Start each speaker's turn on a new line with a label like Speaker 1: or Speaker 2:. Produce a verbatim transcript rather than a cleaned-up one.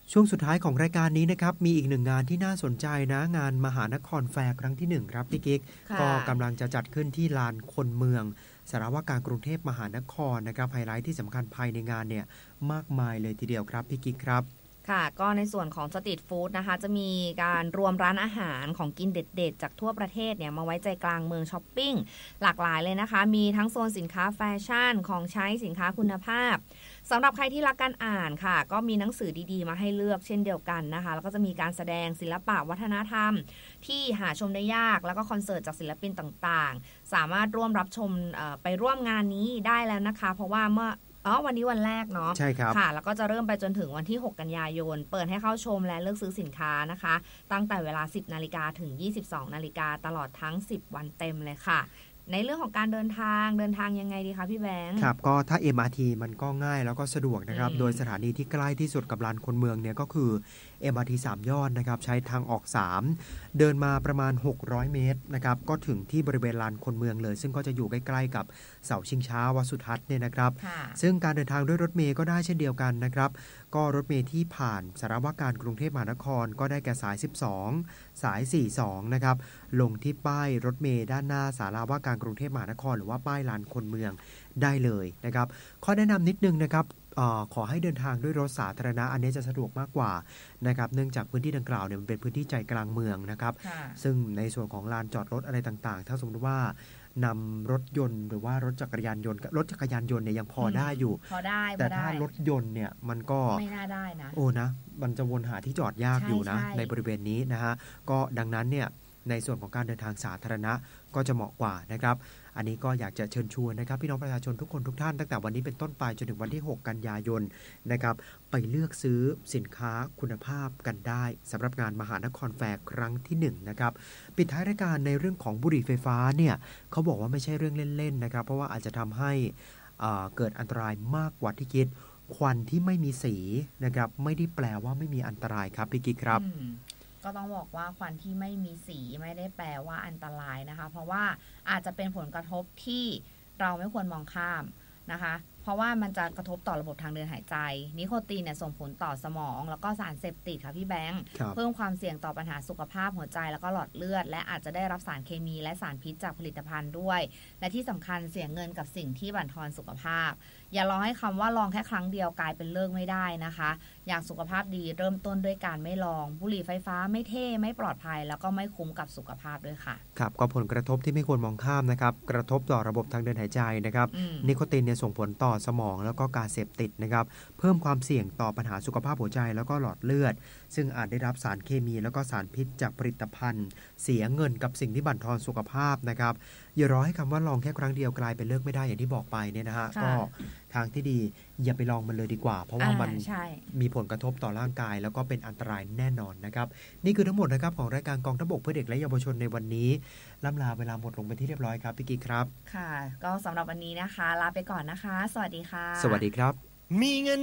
Speaker 1: ช่วงสุดท้ายของรายการนี้นะครับมีอีกหนึ่งงานที่น่าสนใจนะงานมหานครแฟร์ครั้งที่หนึ่งครับพี่กิ๊กก็กำลังจะจัดขึ้นที่ลานคนเมืองสารวการกรุงเทพมหานครนะครับไฮไลท์ที่สำคัญภายในงานเนี่ยมากมายเลยทีเดียวครับพี่กิ๊กครับ
Speaker 2: ค่ะก็ในส่วนของสตรีทฟู้ดนะคะจะมีการรวมร้านอาหารของกินเด็ดๆจากทั่วประเทศเนี่ยมาไว้ใจกลางเมืองช้อปปิ้งหลากหลายเลยนะคะมีทั้งโซนสินค้าแฟชั่นของใช้สินค้าคุณภาพสำหรับใครที่รักการอ่านค่ะก็มีหนังสือดีๆมาให้เลือกเช่นเดียวกันนะคะแล้วก็จะมีการแสดงศิลปะวัฒนธรรมที่หาชมได้ยากแล้วก็คอนเสิร์ตจากศิลปินต่างๆสามารถร่วมรับชมไปร่วมงานนี้ได้แล้วนะคะเพราะว่าเมื่ออ๋อวันนี้วันแรกเนาะ
Speaker 1: ใช่ครับ
Speaker 2: ค่ะแล้วก็จะเริ่มไปจนถึงวันที่หกกันยายนเปิดให้เข้าชมและเลือกซื้อสินค้านะคะตั้งแต่เวลา สิบนาฬิกาถึง ยี่สิบสองนาฬิกาตลอดทั้งสิบวันเต็มเลยค่ะในเรื่องของการเดินทางเดินทางยังไงดีคะพี่แบงค์
Speaker 1: ครับก็ถ้า เอ็ม อาร์ ที มันก็ง่ายแล้วก็สะดวกนะครับโดยสถานีที่ใกล้ที่สุดกับลานคนเมืองเนี่ยก็คือ เอ็ม อาร์ ที สามยอดนะครับใช้ทางออกสามเดินมาประมาณหกร้อยเมตรนะครับก็ถึงที่บริเวณลานคนเมืองเลยซึ่งก็จะอยู่ใกล้ๆกับเสาชิงช้าวัดสุทัศน์เนี่ยนะครับซึ่งการเดินทางด้วยรถเมล์ก็ได้เช่นเดียวกันนะครับก็รถเมล์ที่ผ่านสารวการกรุงเทพมหานครก็ได้แก่สายสิบสองสายสี่สิบสองนะครับลงที่ป้ายรถเมล์ด้านหน้าศาลาว่าการกรุงเทพมหานครหรือว่าป้ายลานคนเมืองได้เลยนะครับข้อแนะนำนิดนึงนะครับออขอให้เดินทางด้วยรถสาธารณะอันนี้จะสะดวกมากกว่านะครับเนื่องจากพื้นที่ดังกล่าวเนี่ยมันเป็นพื้นที่ใจกลางเมืองนะครับซึ่งในส่วนของลานจอดรถอะไรต่างๆถ้าสมมติว่านำรถยนต์หรือว่ารถจักรยานยนต์รถจักรยานยนต์เนี่ยยังพอได้อยู่
Speaker 2: พอได้
Speaker 1: แต่ถ้ารถยนต์เนี่ยมันก็
Speaker 2: ไม่น่าได้นะ
Speaker 1: โอ้นะมันจะวนหาที่จอดยากอยู่นะในบริเวณนี้นะฮะก็ดังนั้นเนี่ยในส่วนของการเดินทางสาธารณะก็จะเหมาะกว่านะครับอันนี้ก็อยากจะเชิญชวนนะครับพี่น้องประชาชนทุกคนทุกท่านตั้งแต่วันนี้เป็นต้นไปจนถึงวันที่หกกันยายนนะครับไปเลือกซื้อสินค้าคุณภาพกันได้สำหรับงานมหานครแฟร์ครั้งที่หนึ่งนะครับปิดท้ายรายการในเรื่องของบุหรี่ไฟฟ้าเนี่ยเขาบอกว่าไม่ใช่เรื่องเล่นๆนะครับเพราะว่าอาจจะทำให้เกิดอันตรายมากกว่าที่คิดควันที่ไม่มีสีนะครับไม่ได้แปลว่าไม่มีอันตรายครับพี่กิ๊กครับ
Speaker 2: ก็ต้องบอกว่าควันที่ไม่มีสีไม่ได้แปลว่าอันตรายนะคะเพราะว่าอาจจะเป็นผลกระทบที่เราไม่ควรมองข้ามนะคะเพราะว่ามันจะกระทบต่อระบบทางเดินหายใจนิโคตินเนี่ยส่งผลต่อสมองแล้วก็สารเสพติดค่ะพี่แบงค์เพิ่มความเสี่ยงต่อปัญหาสุขภาพหัวใจแล้วก็หลอดเลือดและอาจจะได้รับสารเคมีและสารพิษจากผลิตภัณฑ์ด้วยและที่สำคัญเสี่ยเงินกับสิ่งที่บั่นทอนสุขภาพอย่ารอให้คำว่าลองแค่ครั้งเดียวกลายเป็นเลิกไม่ได้นะคะอยากสุขภาพดีเริ่มต้นด้วยการไม่ลองบุหรี่ไฟฟ้าไม่เท่ไม่ปลอดภัยแล้วก็ไม่คุ้มกับสุขภาพด้วยค่ะ
Speaker 1: ครับก็ผลกระทบที่ไม่ควรมองข้ามนะครับกระทบต่อระบบทางเดินหายใจนะครับนิโคตินเนี่ยส่งผลต่อสมองแล้วก็การเสพติดนะครับเพิ่มความเสี่ยงต่อปัญหาสุขภาพหัวใจแล้วก็หลอดเลือดซึ่งอาจได้รับสารเคมีแล้วก็สารพิษจากผลิตภัณฑ์เสียเงินกับสิ่งที่บั่นทอนสุขภาพนะครับอย่ารอให้คำว่าลองแค่ครั้งเดียวกลายเป็นเลิกไม่ได้อย่างที่บอกไปเนี่ยนะฮะก็ทางที่ดีอย่าไปลองมันเลยดีกว่าเพราะว่ามันมีผลกระทบต่อร่างกายแล้วก็เป็นอันตรายแน่นอนนะครับนี่คือทั้งหมดนะครับของรายการกองทัพบกเพื่อเด็กและเยาวชนในวันนี้ล่ำลาเวลาหมดลงไปที่เรียบร้อยครับพี่กิ๊กครับ
Speaker 2: ค่ะก็สำหรับวันนี้นะคะลาไปก่อนนะคะสวัสดีค่ะ
Speaker 1: สวัสดีครับ
Speaker 3: มีเงิน